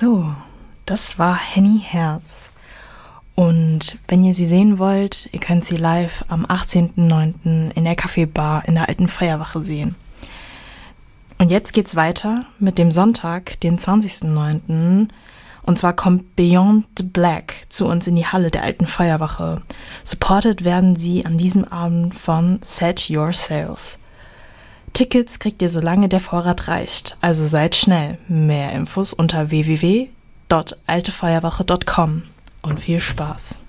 So, das war Henny Herz. Und wenn ihr sie sehen wollt, ihr könnt sie live am 18.09. in der Café-Bar in der Alten Feuerwache sehen. Und jetzt geht's weiter mit dem Sonntag, den 20.09. Und zwar kommt Beyond the Black zu uns in die Halle der Alten Feuerwache. Supported werden sie an diesem Abend von Set Your Sails. Tickets kriegt ihr, solange der Vorrat reicht. Also seid schnell. Mehr Infos unter www.altefeuerwache.com und viel Spaß.